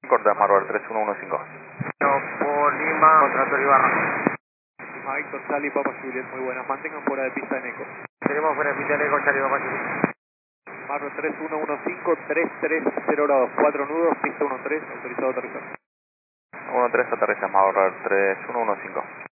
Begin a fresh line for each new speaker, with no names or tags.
Corta Marbar 3115.
Por Lima, contra Toribarra.
Lima Víctor, Charlie, Papa Juliet, muy buenas. Mantengan fuera de pista en eco.
Tenemos fuera de pista de Eco, Charlie, Papa Juliet.
Marro 3115, 330 grados, 4 nudos, pista 13, autorizado a aterrizar.
13 aterriza Marbar 3115.